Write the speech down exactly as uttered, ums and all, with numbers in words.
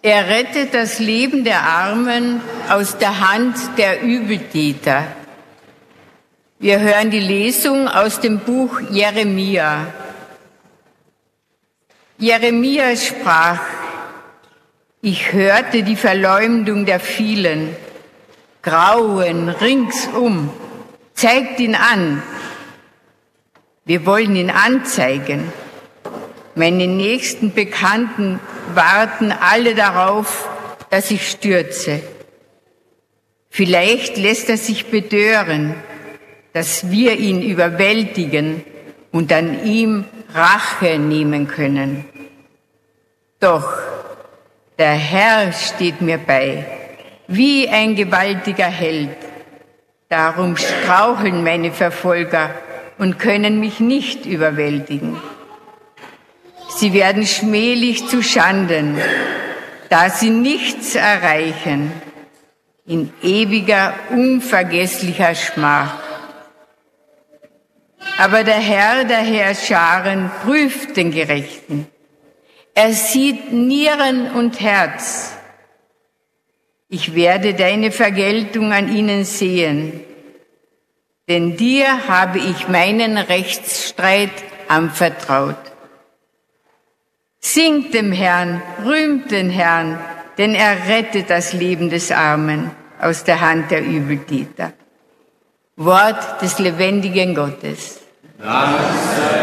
Er rettet das Leben der Armen aus der Hand der Übeltäter. Wir hören die Lesung aus dem Buch Jeremia. Jeremia sprach: Ich hörte die Verleumdung der vielen. Grauen ringsum. Zeigt ihn an. Wir wollen ihn anzeigen. Meine nächsten Bekannten warten alle darauf, dass ich stürze. Vielleicht lässt er sich bedören, dass wir ihn überwältigen und an ihm Rache nehmen können. Doch der Herr steht mir bei, wie ein gewaltiger Held. Darum straucheln meine Verfolger und können mich nicht überwältigen. Sie werden schmählich zu Schanden, da sie nichts erreichen, in ewiger, unvergesslicher Schmach. Aber der Herr der Heerscharen prüft den Gerechten. Er sieht Nieren und Herz. Ich werde deine Vergeltung an ihnen sehen, denn dir habe ich meinen Rechtsstreit anvertraut. Singt dem Herrn, rühmt den Herrn, denn er rettet das Leben des Armen aus der Hand der Übeltäter. Wort des lebendigen Gottes. Dank sei